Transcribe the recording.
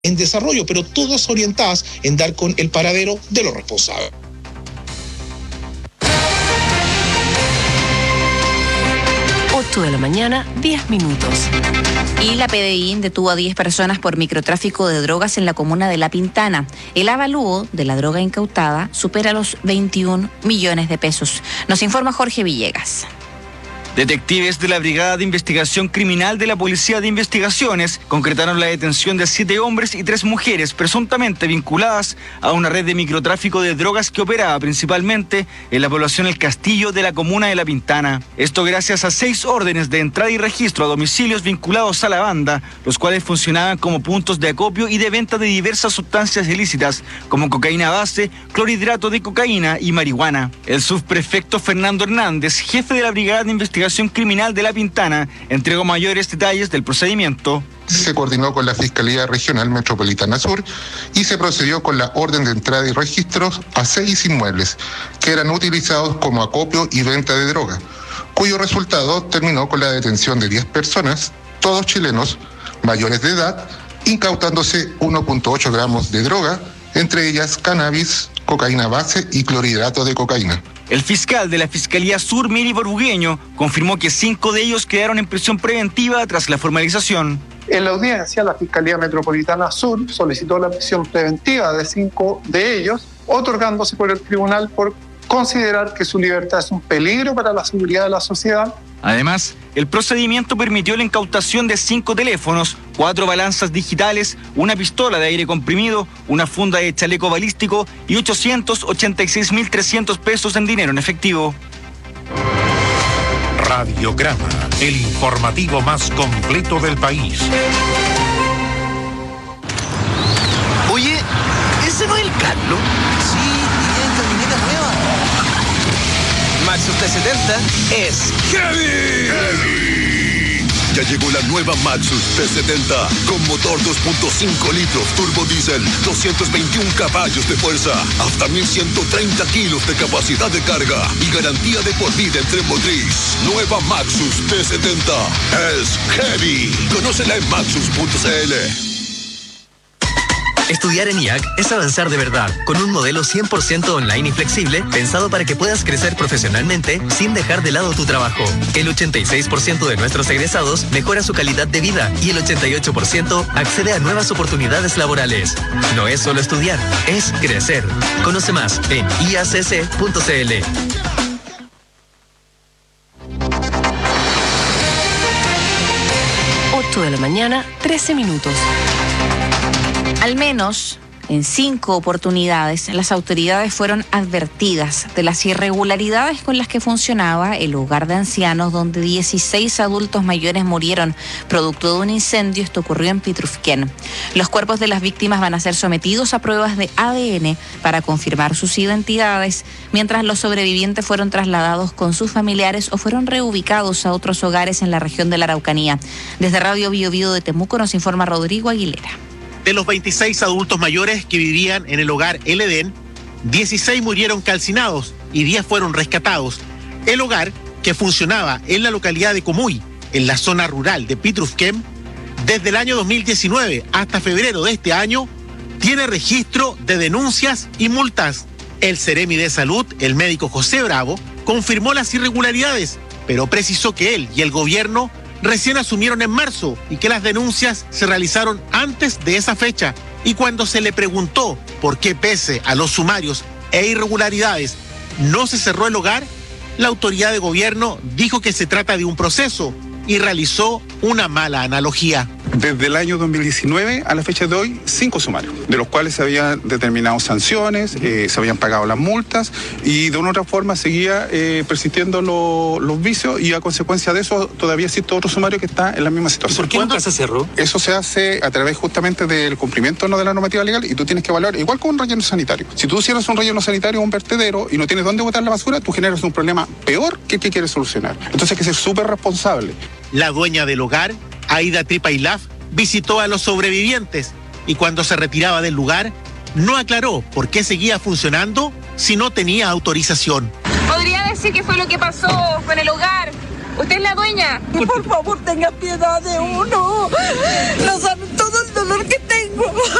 en desarrollo, pero todas orientadas en dar con el paradero de los responsables. 8 de la mañana, 10 minutos. Y la PDI detuvo a 10 personas por microtráfico de drogas en la comuna de La Pintana. El avalúo de la droga incautada supera los 21 millones de pesos. Nos informa Jorge Villegas. Detectives de la Brigada de Investigación Criminal de la Policía de Investigaciones concretaron la detención de 7 hombres y 3 mujeres presuntamente vinculadas a una red de microtráfico de drogas que operaba principalmente en la población El Castillo de la comuna de La Pintana. Esto gracias a 6 órdenes de entrada y registro a domicilios vinculados a la banda, los cuales funcionaban como puntos de acopio y de venta de diversas sustancias ilícitas, como cocaína base, clorhidrato de cocaína y marihuana. El subprefecto Fernando Hernández, jefe de la Brigada de Investigación Criminal de La Pintana, entregó mayores detalles del procedimiento. Se coordinó con la Fiscalía Regional Metropolitana Sur y se procedió con la orden de entrada y registros a 6 inmuebles que eran utilizados como acopio y venta de droga, cuyo resultado terminó con la detención de 10 personas, todos chilenos, mayores de edad, incautándose 1.8 gramos de droga, entre ellas cannabis, cocaína base y clorhidrato de cocaína. El fiscal de la Fiscalía Sur, Miri Borbugueño, confirmó que 5 de ellos quedaron en prisión preventiva tras la formalización. En la audiencia, la Fiscalía Metropolitana Sur solicitó la prisión preventiva de 5 de ellos, otorgándose por el tribunal por considerar que su libertad es un peligro para la seguridad de la sociedad. Además, el procedimiento permitió la incautación de 5 teléfonos, 4 balanzas digitales, una pistola de aire comprimido, una funda de chaleco balístico y 886.300 pesos en dinero en efectivo. Radiograma, el informativo más completo del país. Oye, ¿ese no es el Carlos? Sí, tiene camioneta nueva. Maxus T70 es heavy. Ya llegó la nueva Maxus T70 con motor 2.5 litros turbo diésel, 221 caballos de fuerza, hasta 1.130 kilos de capacidad de carga y garantía de por vida en tren motriz. Nueva Maxus T70 es heavy. Conócela en maxus.cl. Estudiar en IAC es avanzar de verdad, con un modelo 100% online y flexible, pensado para que puedas crecer profesionalmente sin dejar de lado tu trabajo. El 86% de nuestros egresados mejora su calidad de vida y el 88% accede a nuevas oportunidades laborales. No es solo estudiar, es crecer. Conoce más en iacc.cl. 8 de la mañana, 13 minutos. Al menos en 5 oportunidades, las autoridades fueron advertidas de las irregularidades con las que funcionaba el hogar de ancianos, donde 16 adultos mayores murieron producto de un incendio. Esto ocurrió en Pitrufquén. Los cuerpos de las víctimas van a ser sometidos a pruebas de ADN para confirmar sus identidades, mientras los sobrevivientes fueron trasladados con sus familiares o fueron reubicados a otros hogares en la región de la Araucanía. Desde Radio Bío Bío de Temuco nos informa Rodrigo Aguilera. De los 26 adultos mayores que vivían en el hogar El Edén, 16 murieron calcinados y 10 fueron rescatados. El hogar, que funcionaba en la localidad de Comuy, en la zona rural de Pitrufquén, desde el año 2019 hasta febrero de este año, tiene registro de denuncias y multas. El Seremi de Salud, el médico José Bravo, confirmó las irregularidades, pero precisó que él y el gobierno recién asumieron en marzo y que las denuncias se realizaron antes de esa fecha. Y cuando se le preguntó por qué, pese a los sumarios e irregularidades, no se cerró el hogar, la autoridad de gobierno dijo que se trata de un proceso y realizó una mala analogía. Desde el año 2019 a la fecha de hoy, 5 sumarios, de los cuales se habían determinado sanciones, se habían pagado las multas y de una u otra forma seguía persistiendo los vicios, y a consecuencia de eso todavía existe otro sumario que está en la misma situación. ¿Por qué nunca se cerró? Eso se hace a través justamente del cumplimiento de la normativa legal, y tú tienes que evaluar, igual con un relleno sanitario. Si tú cierras un relleno sanitario o un vertedero y no tienes dónde botar la basura, tú generas un problema peor que el que quieres solucionar. Entonces hay que ser súper responsable. La dueña del hogar, Aida Tripailaf, visitó a los sobrevivientes y cuando se retiraba del lugar no aclaró por qué seguía funcionando si no tenía autorización. ¿Podría decir qué fue lo que pasó con el hogar? ¿Usted es la dueña? Por favor, tenga piedad de uno. Nos saben todo el dolor dolor que tengo.